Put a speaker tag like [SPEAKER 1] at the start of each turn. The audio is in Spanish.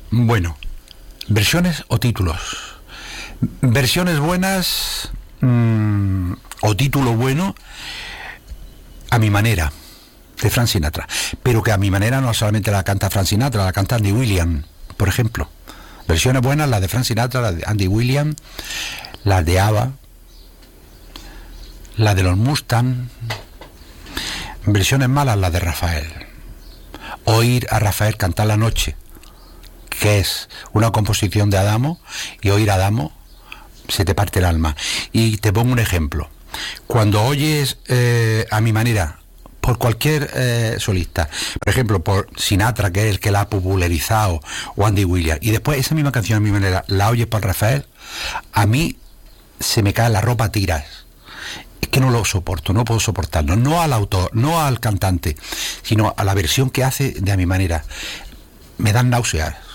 [SPEAKER 1] Bueno, versiones o títulos. Versiones buenas o título bueno, A mi manera, de Frank Sinatra. Pero que A mi manera no solamente la canta Frank Sinatra, la canta Andy Williams, por ejemplo. Versiones buenas, las de Frank Sinatra, las de Andy Williams, las de ABBA, las de los Mustang. Versiones malas, las de Rafael. Oír a Rafael cantar La Noche, que es una composición de Adamo, y oír a Adamo se te parte el alma. Y te pongo un ejemplo. Cuando oyes A mi manera por cualquier solista, por ejemplo por Sinatra, que es el que la ha popularizado, o Andy Williams, y después esa misma canción A mi manera la oyes por Rafael, a mí se me cae la ropa a tiras. Es que no lo soporto, no puedo soportarlo, no al autor, no al cantante, sino a la versión que hace de A mi manera. Me dan náuseas.